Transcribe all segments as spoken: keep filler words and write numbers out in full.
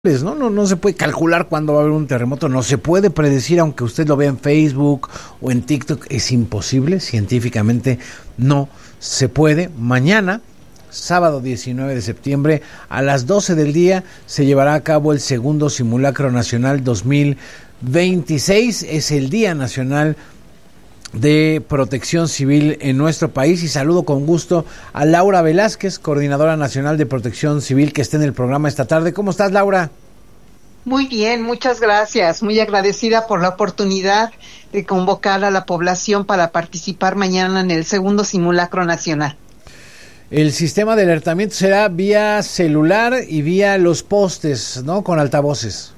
¿no? No, no se puede calcular cuándo va a haber un terremoto, no se puede predecir, aunque usted lo vea en Facebook o en TikTok, es imposible, científicamente no se puede. Mañana, sábado diecinueve de septiembre, a las doce del día, se llevará a cabo el segundo Simulacro Nacional dos mil veintiséis, es el Día Nacional de Protección Civil en nuestro país, y saludo con gusto a Laura Velázquez, Coordinadora Nacional de Protección Civil, que está en el programa esta tarde. ¿Cómo estás, Laura? Muy bien, muchas gracias. Muy agradecida por la oportunidad de convocar a la población para participar mañana en el segundo Simulacro Nacional. El sistema de alertamiento será vía celular y vía los postes, ¿no? Con altavoces.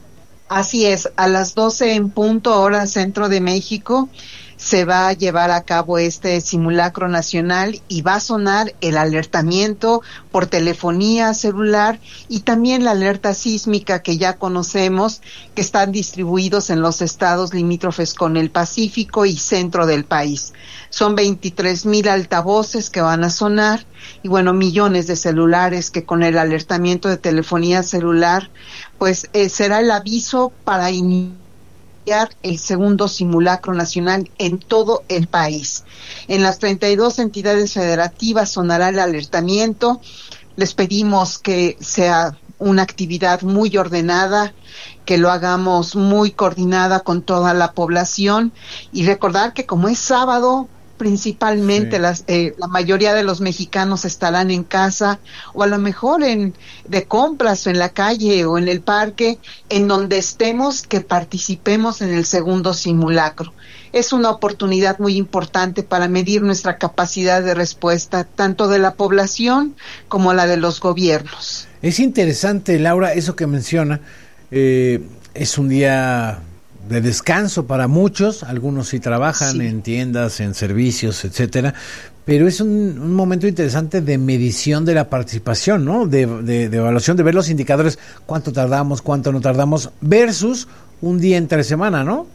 Así es, a las doce en punto, hora Centro de México, se va a llevar a cabo este simulacro nacional y va a sonar el alertamiento por telefonía celular y también la alerta sísmica que ya conocemos, que están distribuidos en los estados limítrofes con el Pacífico y centro del país. Son veintitrés mil altavoces que van a sonar y bueno, millones de celulares que con el alertamiento de telefonía celular, pues eh, será el aviso para iniciar el segundo simulacro nacional en todo el país. En las treinta y dos entidades federativas sonará el alertamiento. Les pedimos que sea una actividad muy ordenada, que lo hagamos muy coordinada con toda la población y recordar que como es sábado, principalmente sí. las, eh, la mayoría de los mexicanos estarán en casa o a lo mejor en de compras o en la calle o en el parque, en donde estemos, que participemos en el segundo simulacro. Es una oportunidad muy importante para medir nuestra capacidad de respuesta, tanto de la población como la de los gobiernos. Es interesante, Laura, eso que menciona. Eh, es un día de descanso para muchos, algunos sí trabajan sí. en tiendas, en servicios, etcétera, pero es un, un momento interesante de medición de la participación, ¿no? De, de, de evaluación, de ver los indicadores, cuánto tardamos, cuánto no tardamos, versus un día entre semana, ¿no?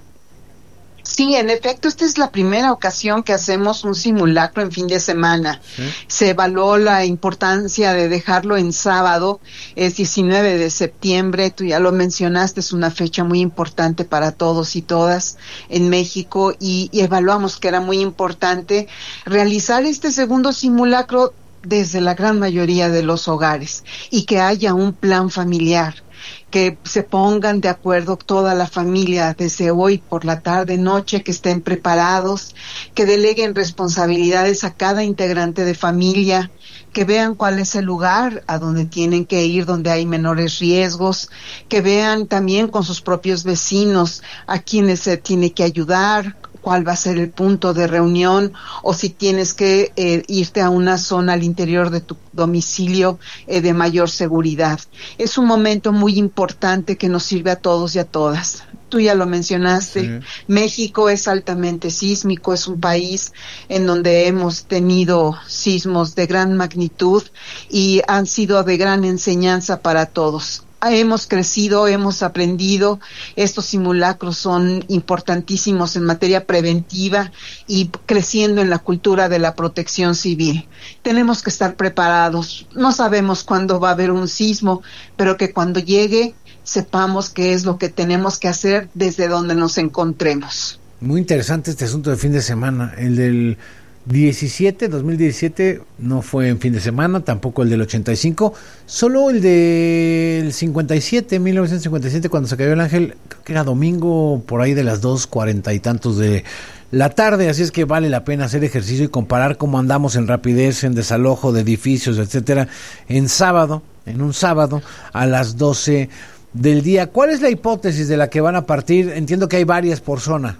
Sí, en efecto, esta es la primera ocasión que hacemos un simulacro en fin de semana. ¿Sí? Se evaluó la importancia de dejarlo en sábado, es diecinueve de septiembre, tú ya lo mencionaste, es una fecha muy importante para todos y todas en México, y, y evaluamos que era muy importante realizar este segundo simulacro desde la gran mayoría de los hogares y que haya un plan familiar, que se pongan de acuerdo toda la familia desde hoy por la tarde, noche, que estén preparados, que deleguen responsabilidades a cada integrante de familia, que vean cuál es el lugar a donde tienen que ir, donde hay menores riesgos, que vean también con sus propios vecinos a quienes se tiene que ayudar, cuál va a ser el punto de reunión, o si tienes que eh, irte a una zona al interior de tu domicilio eh, de mayor seguridad. Es un momento muy importante que nos sirve a todos y a todas. Tú ya lo mencionaste, sí. México es altamente sísmico, es un país en donde hemos tenido sismos de gran magnitud y han sido de gran enseñanza para todos. Hemos crecido, hemos aprendido, estos simulacros son importantísimos en materia preventiva y creciendo en la cultura de la protección civil. Tenemos que estar preparados, no sabemos cuándo va a haber un sismo, pero que cuando llegue sepamos qué es lo que tenemos que hacer desde donde nos encontremos. Muy interesante este asunto de fin de semana, el del diecisiete, dos mil diecisiete no fue en fin de semana, tampoco el del ochenta y cinco, solo el del cincuenta y siete, mil novecientos cincuenta y siete, cuando se cayó el ángel, creo que era domingo por ahí de las dos cuarenta y tantos de la tarde, así es que vale la pena hacer ejercicio y comparar cómo andamos en rapidez, en desalojo de edificios, etcétera, en sábado, en un sábado a las doce del día. ¿Cuál es la hipótesis de la que van a partir? Entiendo que hay varias por zona.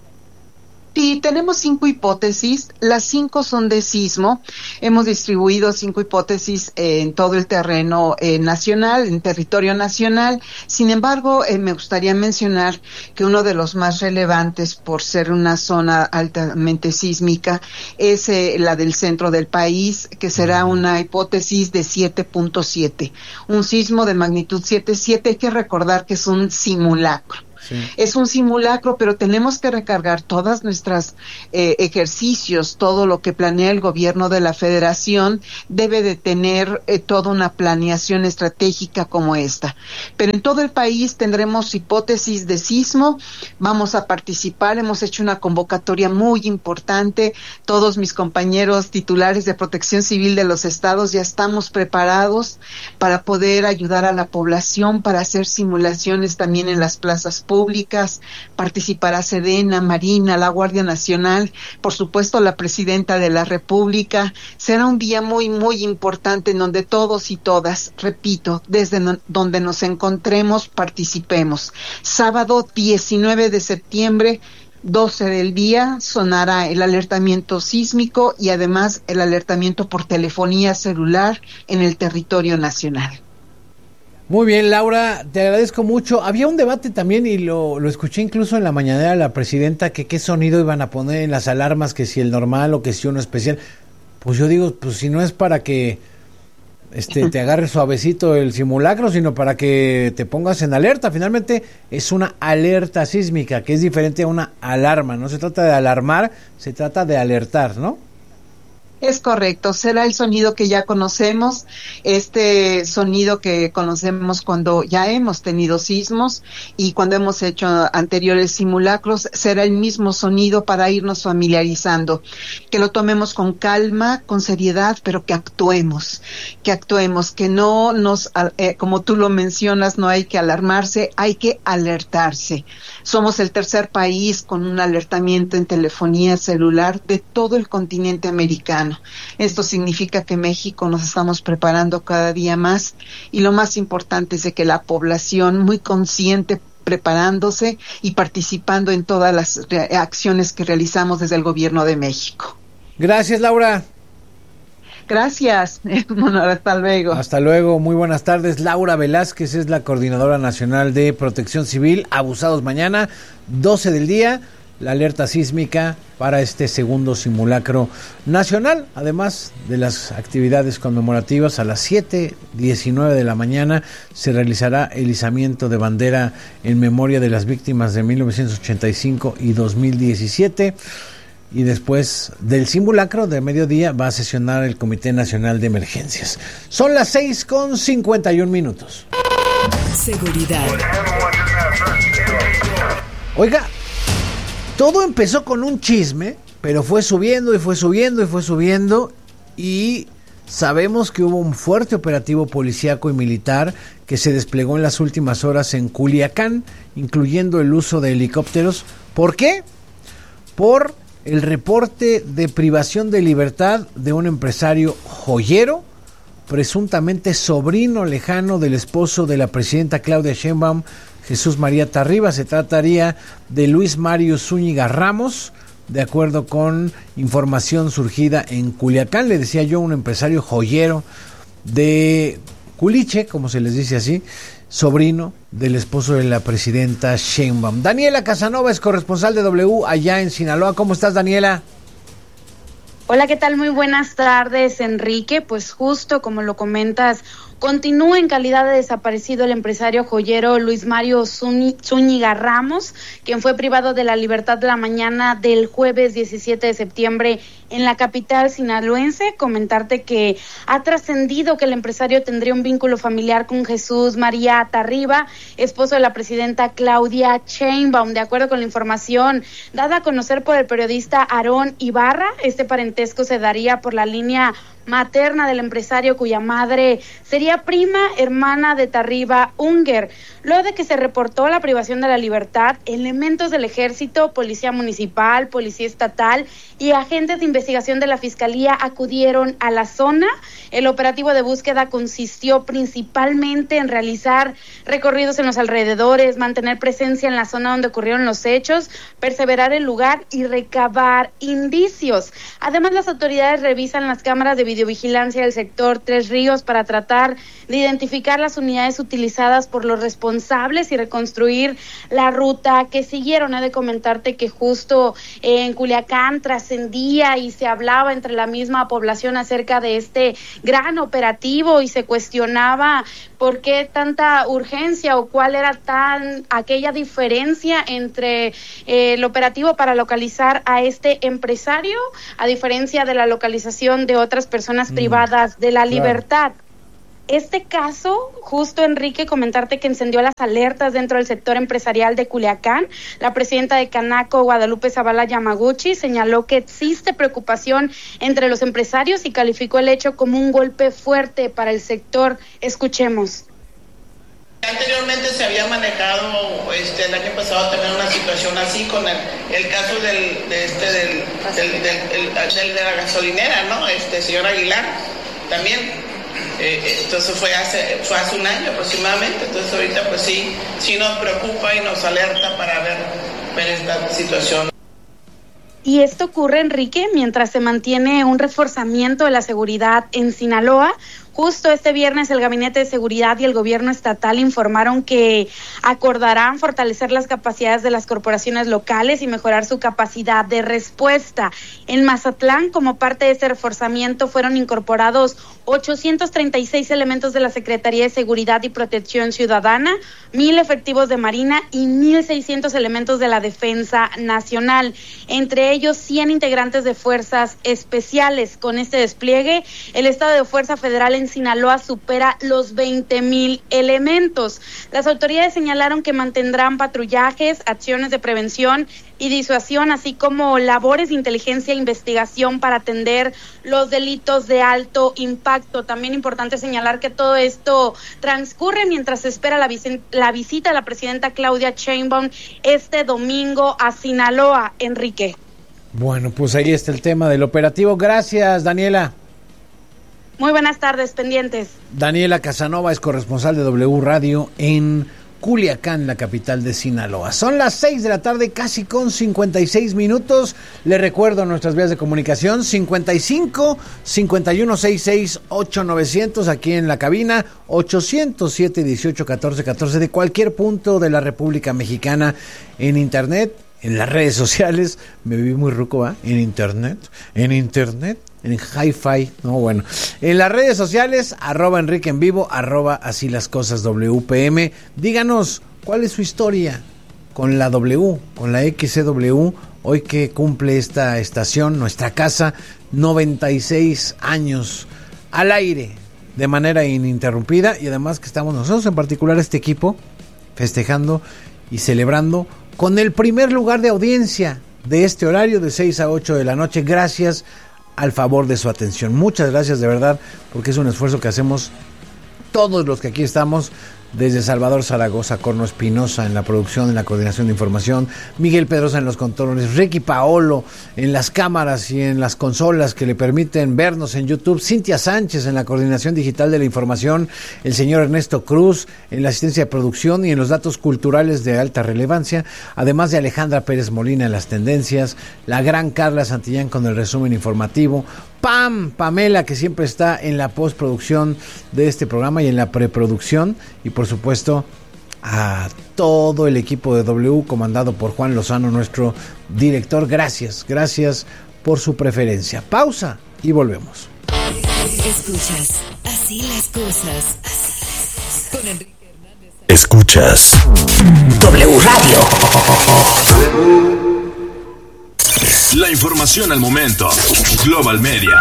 Sí, tenemos cinco hipótesis, las cinco son de sismo, hemos distribuido cinco hipótesis eh, en todo el terreno eh, nacional, en territorio nacional. Sin embargo, eh, me gustaría mencionar que uno de los más relevantes por ser una zona altamente sísmica es eh, la del centro del país, que será una hipótesis de siete punto siete, un sismo de magnitud siete punto siete. Hay que recordar que es un simulacro. Sí. Es un simulacro, pero tenemos que recargar todas nuestras eh, ejercicios, todo lo que planea el gobierno de la Federación debe de tener eh, toda una planeación estratégica como esta. Pero en todo el país tendremos hipótesis de sismo, vamos a participar, hemos hecho una convocatoria muy importante, todos mis compañeros titulares de Protección Civil de los estados ya estamos preparados para poder ayudar a la población, para hacer simulaciones también en las plazas públicas, participará Sedena, Marina, la Guardia Nacional, por supuesto la Presidenta de la República. Será un día muy, muy importante en donde todos y todas, repito, desde no, donde nos encontremos, participemos. Sábado diecinueve de septiembre, doce del día, sonará el alertamiento sísmico y además el alertamiento por telefonía celular en el territorio nacional. Muy bien, Laura, te agradezco mucho. Había un debate también y lo, lo escuché incluso en la mañanera de la presidenta, que qué sonido iban a poner en las alarmas, que si el normal o que si uno especial. Pues yo digo, pues si no es para que este te agarre suavecito el simulacro, sino para que te pongas en alerta. Finalmente es una alerta sísmica, que es diferente a una alarma. No se trata de alarmar, se trata de alertar, ¿no? Es correcto, será el sonido que ya conocemos, este sonido que conocemos cuando ya hemos tenido sismos y cuando hemos hecho anteriores simulacros, será el mismo sonido para irnos familiarizando, que lo tomemos con calma, con seriedad, pero que actuemos, que actuemos, que no nos, eh, como tú lo mencionas, no hay que alarmarse, hay que alertarse. Somos el tercer país con un alertamiento en telefonía celular de todo el continente americano. Esto significa que México nos estamos preparando cada día más y lo más importante es de que la población muy consciente, preparándose y participando en todas las acciones que realizamos desde el gobierno de México. Gracias, Laura. Gracias. Bueno, hasta luego. Hasta luego, muy buenas tardes. Laura Velázquez es la Coordinadora Nacional de Protección Civil. Abusados mañana, doce del día, la alerta sísmica para este segundo simulacro nacional, además de las actividades conmemorativas. A las siete diecinueve de la mañana se realizará el izamiento de bandera en memoria de las víctimas de mil novecientos ochenta y cinco y dos mil diecisiete. Y después del simulacro de mediodía va a sesionar el Comité Nacional de Emergencias. Son las seis con cincuenta y un minutos. Seguridad. Oiga, todo empezó con un chisme, pero fue subiendo y fue subiendo y fue subiendo. Y sabemos que hubo un fuerte operativo policíaco y militar que se desplegó en las últimas horas en Culiacán, incluyendo el uso de helicópteros. ¿Por qué? Por el reporte de privación de libertad de un empresario joyero, presuntamente sobrino lejano del esposo de la presidenta Claudia Sheinbaum, Jesús María Tarriba. Se trataría de Luis Mario Zúñiga Ramos, de acuerdo con información surgida en Culiacán. Le decía yo, un empresario joyero de Culiche, como se les dice así, sobrino del esposo de la presidenta Sheinbaum. Daniela Casanova es corresponsal de W allá en Sinaloa. ¿Cómo estás, Daniela? Hola, ¿qué tal? Muy buenas tardes, Enrique. Pues justo como lo comentas, continúa en calidad de desaparecido el empresario joyero Luis Mario Zúñiga Ramos, quien fue privado de la libertad la mañana del jueves diecisiete de septiembre en la capital sinaloense. Comentarte que ha trascendido que el empresario tendría un vínculo familiar con Jesús María Tarriba, esposo de la presidenta Claudia Sheinbaum. De acuerdo con la información dada a conocer por el periodista Aarón Ibarra, este parentesco se daría por la línea materna del empresario, cuya madre sería prima hermana de Tarriba Unger. Luego de que se reportó la privación de la libertad, elementos del ejército, policía municipal, policía estatal y agentes de investigación de la fiscalía acudieron a la zona. El operativo de búsqueda consistió principalmente en realizar recorridos en los alrededores, mantener presencia en la zona donde ocurrieron los hechos, perseverar el lugar y recabar indicios. Además, las autoridades revisan las cámaras de videovigilancia del sector Tres Ríos para tratar de identificar las unidades utilizadas por los responsables y reconstruir la ruta que siguieron. He de comentarte que justo en Culiacán trascendía y se hablaba entre la misma población acerca de este gran operativo y se cuestionaba por qué tanta urgencia o cuál era tan aquella diferencia entre eh, el operativo para localizar a este empresario, a diferencia de la localización de otras personas mm, privadas de la libertad. Claro. Este caso, justo Enrique, comentarte que encendió las alertas dentro del sector empresarial de Culiacán. La presidenta de Canaco, Guadalupe Zavala Yamaguchi, señaló que existe preocupación entre los empresarios y calificó el hecho como un golpe fuerte para el sector. Escuchemos. Anteriormente se había manejado este, el año pasado también una situación así con el, el caso del, de este, del, del, del, del, del de la gasolinera, ¿no? Este señor Aguilar también. Eh, entonces fue hace fue hace un año aproximadamente. Entonces ahorita pues sí sí nos preocupa y nos alerta para ver, ver esta situación. Y esto ocurre, Enrique, mientras se mantiene un reforzamiento de la seguridad en Sinaloa. Justo este viernes el Gabinete de Seguridad y el Gobierno Estatal informaron que acordarán fortalecer las capacidades de las corporaciones locales y mejorar su capacidad de respuesta. En Mazatlán, como parte de ese reforzamiento, fueron incorporados ochocientos treinta y seis elementos de la Secretaría de Seguridad y Protección Ciudadana, mil efectivos de Marina y mil seiscientos elementos de la Defensa Nacional, entre ellos cien integrantes de fuerzas especiales. Con este despliegue, el estado de fuerza federal en Sinaloa supera los veinte mil elementos. Las autoridades señalaron que mantendrán patrullajes, acciones de prevención y disuasión, así como labores de inteligencia e investigación para atender los delitos de alto impacto. También importante señalar que todo esto transcurre mientras se espera la, vis- la visita de la presidenta Claudia Sheinbaum este domingo a Sinaloa. Enrique. Bueno, pues ahí está el tema del operativo. Gracias, Daniela. Muy buenas tardes, pendientes. Daniela Casanova es corresponsal de W Radio en Culiacán, la capital de Sinaloa. Son las seis de la tarde, casi con cincuenta y seis minutos. Le recuerdo nuestras vías de comunicación: cincuenta y cinco, cincuenta y uno, sesenta y seis, ocho novecientos aquí en la cabina, ochocientos siete, dieciocho, catorce, catorce de cualquier punto de la República Mexicana, en internet, en las redes sociales. Me vi muy ruco, ¿va? En internet, en internet. En hi-fi, no, bueno, en las redes sociales, arroba Enrique en vivo, arroba así las cosas W P M. Díganos, ¿cuál es su historia con la W, con la X C W, hoy que cumple esta estación, nuestra casa, noventa y seis años al aire, de manera ininterrumpida, y además que estamos nosotros, en particular este equipo, festejando y celebrando con el primer lugar de audiencia de este horario de seis a ocho de la noche, gracias al favor de su atención. Muchas gracias de verdad, porque es un esfuerzo que hacemos todos los que aquí estamos, desde Salvador Zaragoza, Corno Espinosa en la producción, en la coordinación de información, Miguel Pedrosa en los controles, Ricky Paolo en las cámaras y en las consolas que le permiten vernos en YouTube, Cintia Sánchez en la coordinación digital de la información, el señor Ernesto Cruz en la asistencia de producción y en los datos culturales de alta relevancia, además de Alejandra Pérez Molina en las tendencias, la gran Carla Santillán con el resumen informativo, Pam, Pamela, que siempre está en la postproducción de este programa y en la preproducción, y por supuesto a todo el equipo de W, comandado por Juan Lozano, nuestro director. Gracias, gracias por su preferencia. Pausa y volvemos. Escuchas Así las cosas. Con Enrique Hernández. Escuchas W Radio. La información al momento. Global Media.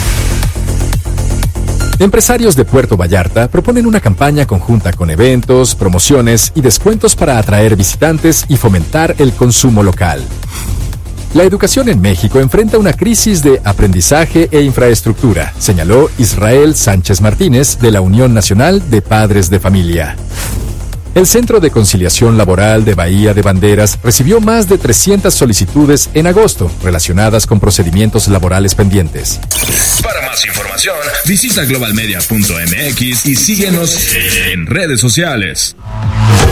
Empresarios de Puerto Vallarta proponen una campaña conjunta con eventos, promociones y descuentos para atraer visitantes y fomentar el consumo local. La educación en México enfrenta una crisis de aprendizaje e infraestructura, señaló Israel Sánchez Martínez de la Unión Nacional de Padres de Familia. El Centro de Conciliación Laboral de Bahía de Banderas recibió más de trescientas solicitudes en agosto relacionadas con procedimientos laborales pendientes. Para más información, visita global media punto m x y síguenos en redes sociales.